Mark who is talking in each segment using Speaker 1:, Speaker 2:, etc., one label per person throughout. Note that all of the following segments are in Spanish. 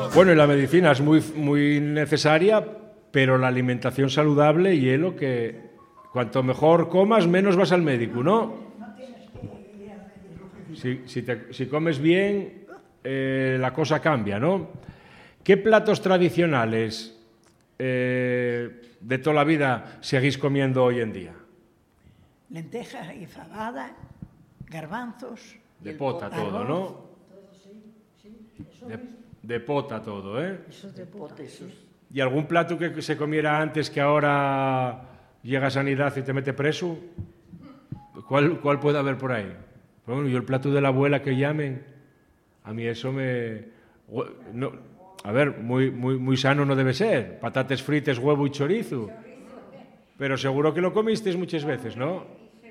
Speaker 1: Bueno, y la medicina es muy necesaria, pero la alimentación saludable y es lo que cuanto mejor comas, menos vas al médico, ¿no? Si comes bien, la cosa cambia, ¿no? ¿Qué platos tradicionales de toda la vida seguís comiendo hoy en día?
Speaker 2: Lentejas y fabada, garbanzos.
Speaker 1: De pota todo, ¿no? De pota todo, ¿eh?
Speaker 2: Eso de pota, sí.
Speaker 1: ¿Y algún plato que se comiera antes que ahora llega a Sanidad y te mete preso? ¿Cuál puede haber por ahí? Bueno, yo el plato de la abuela que llamen, a mí eso no, a ver, muy sano no debe ser. Patates fritas, huevo y chorizo. Pero seguro que lo comisteis muchas veces, ¿no?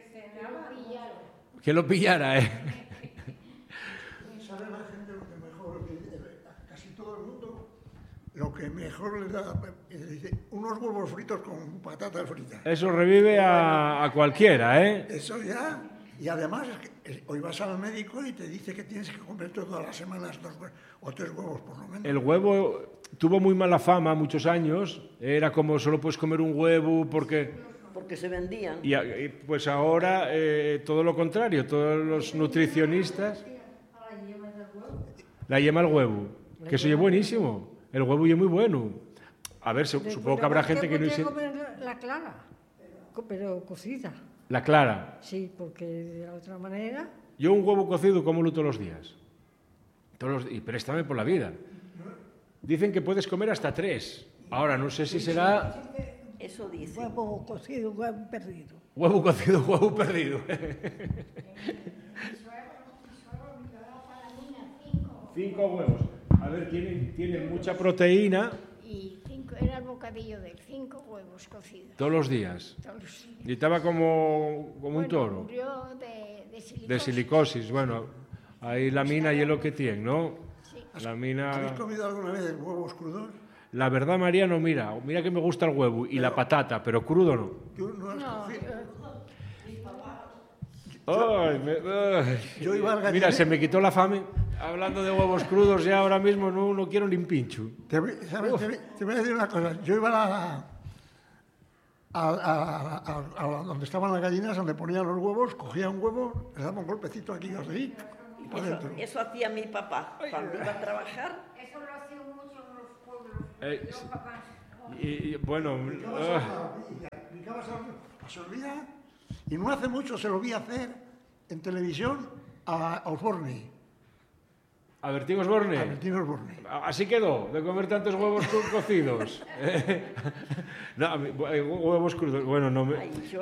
Speaker 1: Que lo pillara, ¿eh?
Speaker 3: ¿Sabe la gente lo que mejor, casi todo el mundo, lo que mejor le da, dice, unos huevos fritos con patatas fritas?
Speaker 1: Eso revive a cualquiera, ¿eh?
Speaker 3: Eso ya, y además hoy vas al médico y te dice que tienes que comer todas las semanas 2 o 3 huevos por lo menos.
Speaker 1: El huevo tuvo muy mala fama muchos años, era como solo puedes comer un huevo porque
Speaker 4: se vendían.
Speaker 1: Y pues ahora todo lo contrario, todos los nutricionistas... La yema del huevo, que eso es buenísimo. El huevo es muy bueno. A ver, supongo que habrá gente que no...
Speaker 2: comer la clara, pero cocida.
Speaker 1: La clara.
Speaker 2: Sí, porque de otra manera...
Speaker 1: Yo un huevo cocido como todos los días. Y préstame por la vida. Dicen que puedes comer hasta 3. Ahora, no sé si será...
Speaker 4: Eso dice.
Speaker 2: Huevo cocido, huevo perdido.
Speaker 1: Huevo cocido, huevo perdido. 5 huevos. A ver, tienen mucha proteína.
Speaker 5: Y era el bocadillo de 5 huevos cocidos.
Speaker 1: Todos los días.
Speaker 5: Todos los días.
Speaker 1: Y estaba como un toro.
Speaker 5: Murió de silicosis.
Speaker 1: De silicosis, bueno. Ahí la mina y es lo que tiene, ¿no?
Speaker 5: Sí.
Speaker 1: La mina...
Speaker 3: ¿Habéis comido alguna vez huevos crudos?
Speaker 1: La verdad, Mariano, mira que me gusta el huevo y la patata, pero crudo no.
Speaker 3: Tú no has cogido.
Speaker 1: Yo iba al mira, se me quitó la fame. Hablando de huevos crudos, ya ahora mismo no quiero ni un pincho.
Speaker 3: Te voy a decir una cosa. Yo iba a donde estaban las gallinas, donde ponían los huevos, cogía un huevo, le daba un golpecito aquí, así, y para dentro.
Speaker 4: Eso hacía mi papá cuando iba a trabajar.
Speaker 5: Eso lo hacían mucho en los pueblos. Los papás.
Speaker 1: Y bueno...
Speaker 3: Se olvida, y no hace mucho se lo vi hacer en televisión a Osborne.
Speaker 1: ¿A Bertín Osborne?
Speaker 3: A Bertín Osborne.
Speaker 1: Así quedó, de comer tantos huevos cocidos. No, huevos crudos. Bueno, no me...